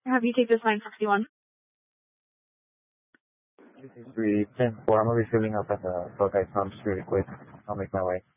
Have you take this 961? This is 310-4. I'm going to be filling up at the Buckeye Pumps really quick. I'll make my way.